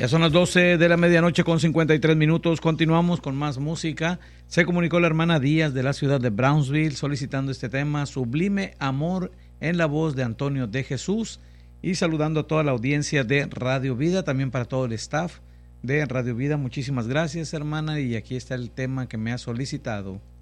Ya son las 12 de la medianoche con 53 minutos. Continuamos con más música. Se comunicó la hermana Díaz de la ciudad de Brownsville solicitando este tema, Sublime Amor, en la voz de Antonio de Jesús, y saludando a toda la audiencia de Radio Vida, también para todo el staff de Radio Vida. Muchísimas gracias, hermana, y aquí está el tema que me ha solicitado.